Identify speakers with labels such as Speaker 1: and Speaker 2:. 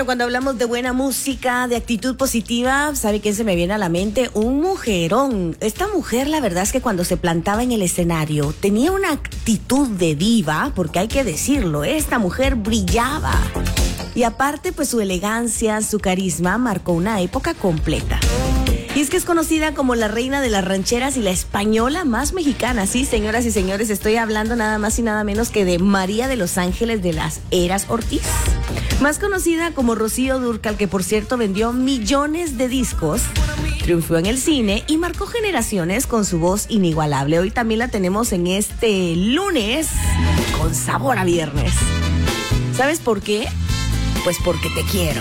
Speaker 1: Cuando hablamos de buena música, de actitud positiva, ¿sabe quién se me viene a la mente? Un mujerón. Esta mujer, la verdad es que cuando se plantaba en el escenario, tenía una actitud de diva, porque hay que decirlo, esta mujer brillaba. Y aparte, pues su elegancia, su carisma marcó una época completa. Y es que es conocida como la reina de las rancheras y la española más mexicana. Sí, señoras y señores, estoy hablando nada más y nada menos que de María de los Ángeles de las Heras Ortiz. Más conocida como Rocío Dúrcal, que por cierto vendió millones de discos, triunfó en el cine y marcó generaciones con su voz inigualable. Hoy también la tenemos en este lunes con sabor a viernes. ¿Sabes por qué? Pues porque te quiero.